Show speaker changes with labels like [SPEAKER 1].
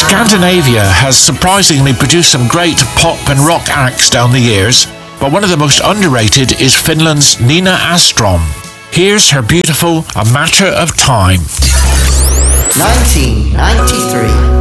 [SPEAKER 1] Scandinavia has surprisingly produced some great pop and rock acts down the years, but one of the most underrated is Finland's Nina Astrom. Here's her beautiful A Matter of Time.
[SPEAKER 2] 1993.